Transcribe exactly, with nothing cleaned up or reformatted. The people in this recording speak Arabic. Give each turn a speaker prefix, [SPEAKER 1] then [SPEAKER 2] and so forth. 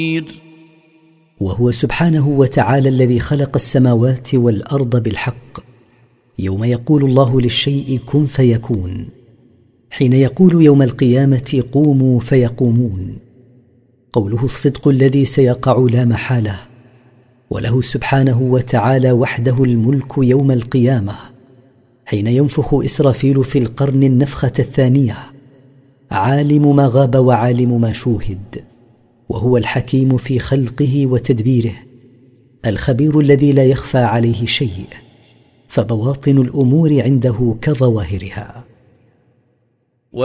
[SPEAKER 1] وهو سبحانه وتعالى الذي خلق السماوات والأرض بالحق يوم يقول الله للشيء كن فيكون، حين يقول يوم القيامة قوموا فيقومون. قوله الصدق الذي سيقع لا محالة، وله سبحانه وتعالى وحده الملك يوم القيامة حين ينفخ إسرافيل في القرن النفخة الثانية، عالم ما غاب وعالم ما شوهد، وهو الحكيم في خلقه وتدبيره، الخبير الذي لا يخفى عليه شيء، فبواطن الأمور عنده كظواهرها.